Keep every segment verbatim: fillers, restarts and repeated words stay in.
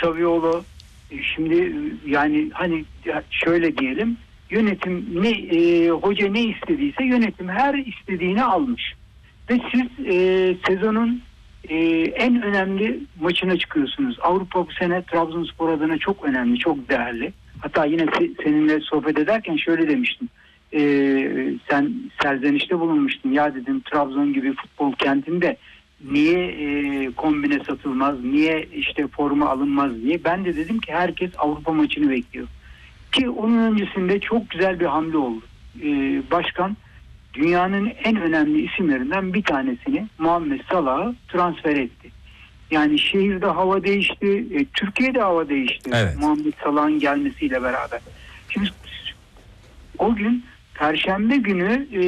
Saviola, şimdi yani hani şöyle diyelim, yönetim ne e, hoca ne istediyse yönetim her istediğini almış ve siz e, sezonun e, en önemli maçına çıkıyorsunuz. Avrupa bu sene Trabzonspor adına çok önemli, çok değerli. Hatta yine se- seninle sohbet ederken şöyle demiştim. E, sen serzenişte bulunmuştun. Ya dedim, Trabzon gibi futbol kentinde niye e, kombine satılmaz, niye işte forma alınmaz diye. Ben de dedim ki herkes Avrupa maçını bekliyor. Ki onun öncesinde çok güzel bir hamle oldu. Ee, başkan dünyanın en önemli isimlerinden bir tanesini, Muhammed Salah'ı transfer etti. Yani şehirde hava değişti, e, Türkiye'de hava değişti. Evet. Muhammed Salah'ın gelmesiyle beraber. Şimdi o gün Perşembe günü e,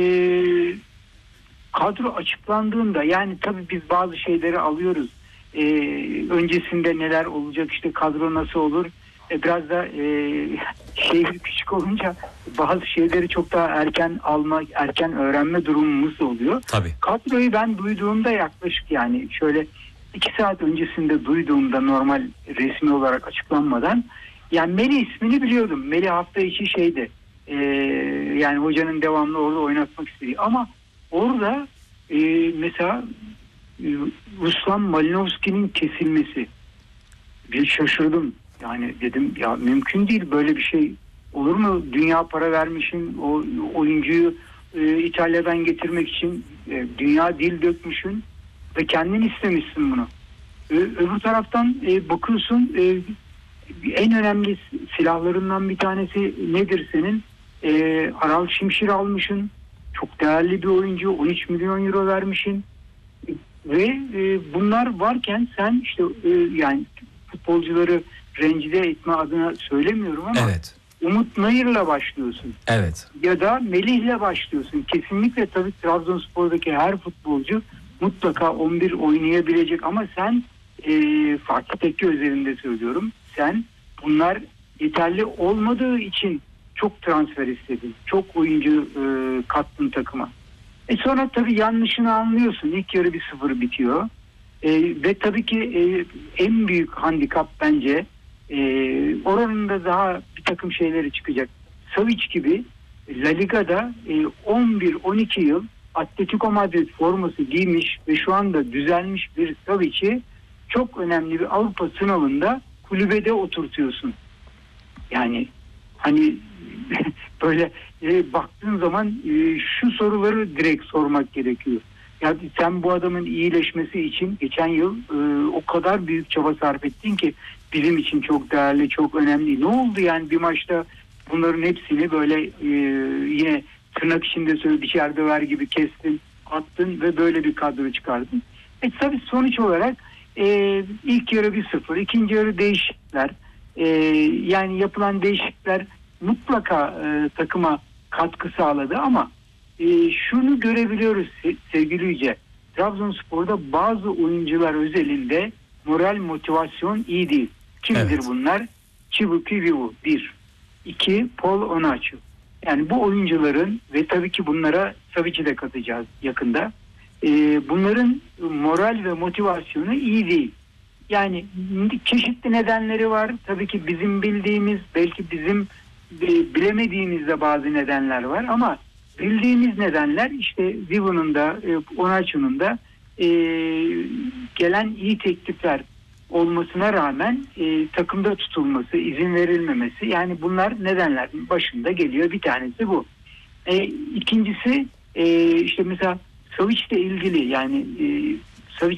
kadro açıklandığında, yani tabii biz bazı şeyleri alıyoruz. E, öncesinde neler olacak, işte kadro nasıl olur? E, biraz da e, şehir küçük olunca bazı şeyleri çok daha erken alma, erken öğrenme durumumuz oluyor. Tabii. Kadroyu ben duyduğumda yaklaşık yani şöyle iki saat öncesinde duyduğumda, normal resmi olarak açıklanmadan, yani Melih ismini biliyordum. Melih hafta içi şeydi. E, yani hocanın devamlı orada oynatmak istediği, ama orada e, mesela e, Ruslan Malinovski'nin kesilmesi, bir şaşırdım. Yani dedim ya, mümkün değil, böyle bir şey olur mu? Dünya para vermişsin o oyuncuyu e, İtalya'dan getirmek için, e, dünya dil dökmüşsün ve kendin istemişsin bunu. E, öbür taraftan e, bakıyorsun, e, en önemli silahlarından bir tanesi nedir senin? E, Aral Şimşir almışsın. Çok değerli bir oyuncu. on üç milyon euro vermişsin. Ve e, bunlar varken sen işte e, yani futbolcuları rencide etme adına söylemiyorum ama Evet. Umut Nayır'la başlıyorsun. Evet. Ya da Melih'le başlıyorsun. Kesinlikle tabii Trabzonspor'daki her futbolcu mutlaka on bir oynayabilecek, ama sen e, Fatih Tekke özelinde söylüyorum. Sen bunlar yeterli olmadığı için çok transfer istedin. Çok oyuncu e, kattın takıma. E sonra tabii yanlışını anlıyorsun. İlk yarı bir sıfır bitiyor. E, ve tabii ki e, en büyük handikap bence e, oranın da daha bir takım şeyleri çıkacak. Savic gibi La Liga'da e, on bir on iki yıl Atletico Madrid forması giymiş ve şu anda düzelmiş bir Savic'i çok önemli bir Avrupa sınavında kulübede oturtuyorsun. Yani hani böyle e, baktığın zaman e, şu soruları direkt sormak gerekiyor. Ya sen bu adamın iyileşmesi için geçen yıl e, o kadar büyük çaba sarf ettin ki, bizim için çok değerli, çok önemli. Ne oldu yani bir maçta bunların hepsini böyle e, yine tırnak içinde söyle içeride ver gibi kestin, attın ve böyle bir kadro çıkardın. E tabii sonuç olarak e, ilk yarı bir sıfır, ikinci yarı değişiklikler, e, yani yapılan değişiklikler mutlaka e, takıma katkı sağladı, ama e, şunu görebiliyoruz sevgili Yüce. Trabzonspor'da bazı oyuncular özelinde moral, motivasyon iyi değil. Kimdir Evet. bunlar? Chibuki Vivu bir. iki. Paul Onaçu. Yani bu oyuncuların ve tabii ki bunlara Savic'i de katacağız yakında. E, bunların moral ve motivasyonu iyi değil. Yani çeşitli nedenleri var. Tabii ki bizim bildiğimiz, belki bizim bilemediğimiz de bazı nedenler var, ama bildiğimiz nedenler işte Vivo'nun da Onaçu'nun da e, gelen iyi teklifler olmasına rağmen e, takımda tutulması, izin verilmemesi, yani bunlar nedenlerin başında geliyor. Bir tanesi bu. E, ikincisi e, işte mesela Savic'le ilgili, yani e, Savic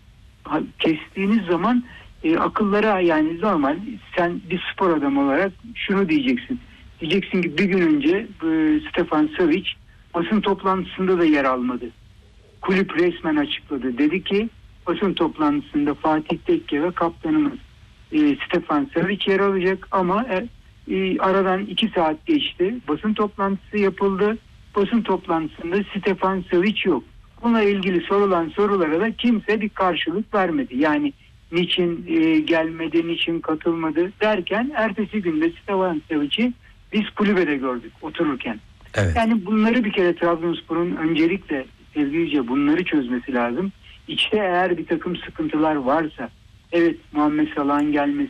kestiğiniz zaman e, akıllara, yani normal sen bir spor adamı olarak şunu diyeceksin. Diyeceksin ki bir gün önce e, Stefan Savic basın toplantısında da yer almadı. Kulüp resmen açıkladı. Dedi ki basın toplantısında Fatih Tekke ve kaptanımız e, Stefan Savic yer alacak, ama e, e, aradan iki saat geçti. Basın toplantısı yapıldı. Basın toplantısında Stefan Savic yok. Bununla ilgili sorulan sorulara da kimse bir karşılık vermedi. Yani niçin e, gelmedi, niçin katılmadı derken ertesi günde Stefan Savic'i biz kulübede gördük otururken. Evet. Yani bunları bir kere Trabzonspor'un öncelikle sevgilice bunları çözmesi lazım. İçte eğer bir takım sıkıntılar varsa, evet Muhammed Salah'ın gelmesi,